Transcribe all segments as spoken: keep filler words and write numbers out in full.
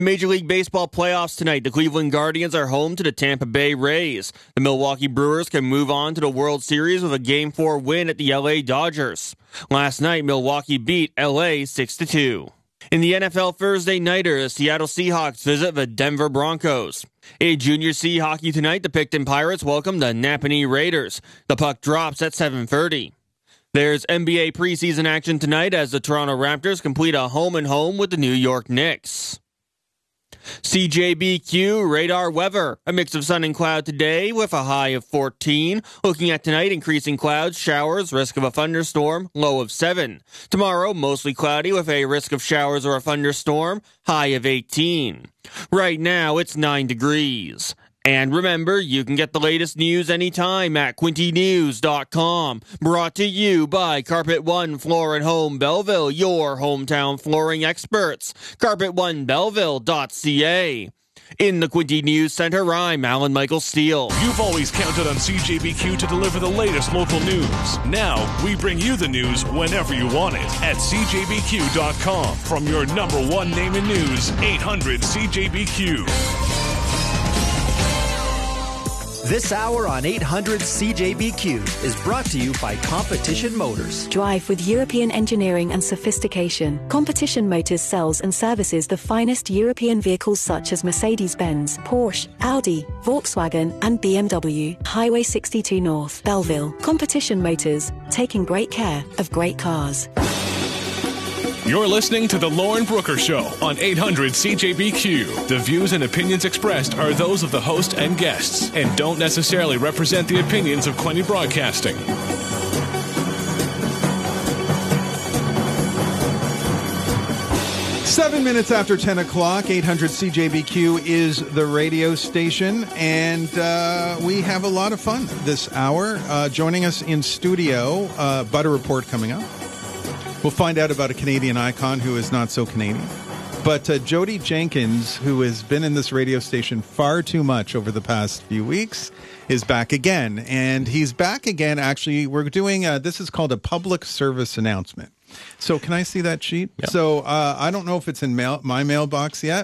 Major League Baseball playoffs tonight. The Cleveland Guardians are home to the Tampa Bay Rays. The Milwaukee Brewers can move on to the World Series with a Game four win at the L A Dodgers. Last night, Milwaukee beat L A six to two. In the N F L Thursday nighter, the Seattle Seahawks visit the Denver Broncos. A Junior C hockey tonight, the Picton Pirates welcome the Napanee Raiders. The puck drops at seven thirty. There's N B A preseason action tonight as the Toronto Raptors complete a home-and-home with the New York Knicks. C J B Q radar weather. A mix of sun and cloud today with a high of fourteen. Looking at tonight, increasing clouds, showers, risk of a thunderstorm, low of seven. Tomorrow, mostly cloudy with a risk of showers or a thunderstorm, high of eighteen. Right now, it's nine degrees. And remember, you can get the latest news anytime at Quinty News dot com. Brought to you by Carpet One Floor and Home Belleville, your hometown flooring experts. carpet one belleville dot c a. In the Quinty News Center, I'm Alan Michael Steele. You've always counted on C J B Q to deliver the latest local news. Now, we bring you the news whenever you want it at C J B Q dot com. From your number one name in news, eight hundred C J B Q. This hour on eight hundred C J B Q is brought to you by Competition Motors. Drive with European engineering and sophistication. Competition Motors sells and services the finest European vehicles such as Mercedes-Benz, Porsche, Audi, Volkswagen and B M W. Highway sixty-two North, Belleville. Competition Motors, taking great care of great cars. You're listening to The Lauren Brooker Show on eight hundred C J B Q. The views and opinions expressed are those of the host and guests and don't necessarily represent the opinions of Quinty Broadcasting. Seven minutes after ten o'clock, eight hundred C J B Q is the radio station, and uh, we have a lot of fun this hour. Uh, joining us in studio, uh, Butter Report coming up. We'll find out about a Canadian icon who is not so Canadian. But uh, Jody Jenkins, who has been in this radio station far too much over the past few weeks, is back again. And he's back again, actually. We're doing, uh, this is called a public service announcement. So can I see that sheet? Yep. So uh, I don't know if it's in mail, my mailbox yet,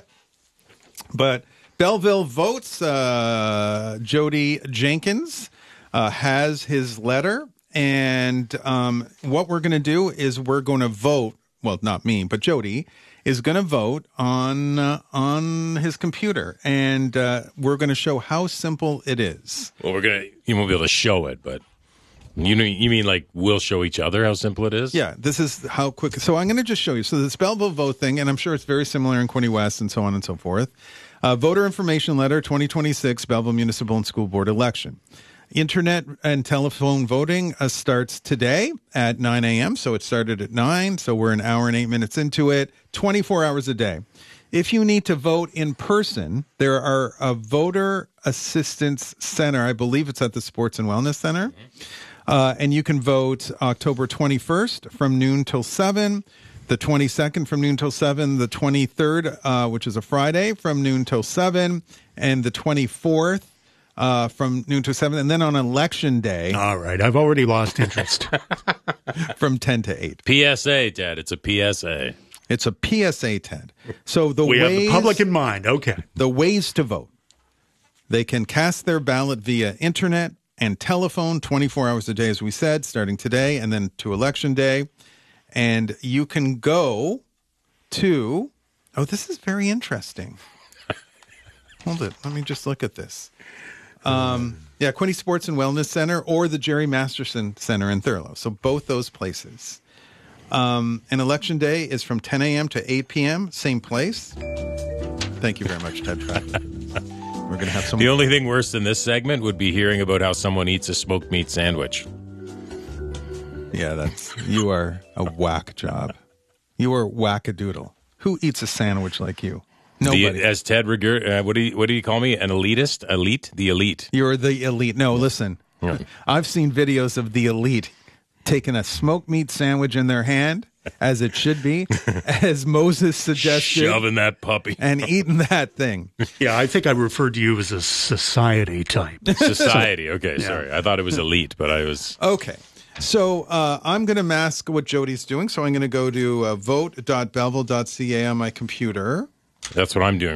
but Belleville Votes, uh, Jody Jenkins uh, has his letter. And um, what we're going to do is we're going to vote. Well, not me, but Jody is going to vote on uh, on his computer, and uh, we're going to show how simple it is. Well, we're gonna. You won't be able to show it, but you know, you mean like we'll show each other how simple it is? Yeah, this is how quick. So I'm going to just show you. So this Belleville vote thing, and I'm sure it's very similar in Quinty West and so on and so forth. Uh, voter information letter twenty twenty-six Belleville Municipal and School Board election. Internet and telephone voting uh, starts today at nine a.m., so it started at nine, so we're an hour and eight minutes into it, twenty-four hours a day. If you need to vote in person, there are a voter assistance center. I believe it's at the Sports and Wellness Center, uh, and you can vote October twenty-first from noon till seven, the twenty-second from noon till seven, the twenty-third, uh, which is a Friday, from noon till seven, and the twenty-fourth. Uh, from noon to seven, and then on election day. All right, I've already lost interest. From ten to eight. P S A, Ted. It's a P S A. It's a P S A, Ted. So the we ways, have the public in mind. Okay. The ways to vote. They can cast their ballot via internet and telephone twenty-four hours a day, as we said, starting today and then to election day. And you can go to, oh, this is very interesting. Hold it. Let me just look at this. Um, yeah, Quinty Sports and Wellness Center or the Jerry Masterson Center in Thurlow. So both those places. Um, and election day is from ten a.m. to eight p.m., same place. Thank you very much, Ted. We're going to have some. The only thing worse than this segment would be hearing about how someone eats a smoked meat sandwich. Yeah, that's, you are a whack job. You are whack-a-doodle. Who eats a sandwich like you? Nobody. The, as Ted Reger, uh, what do you what do you call me? An elitist? Elite? The elite. You're the elite. No, listen. Yeah. I've seen videos of the elite taking a smoked meat sandwich in their hand, as it should be, as Moses suggested. Shoving that puppy. And eating that thing. Yeah, I think I referred to you as a society type. Society. Okay, yeah. Sorry. I thought it was elite, but I was... Okay. So uh, I'm going to mask what Jody's doing. So I'm going to go to uh, vote dot belleville dot c a on my computer. That's what I'm doing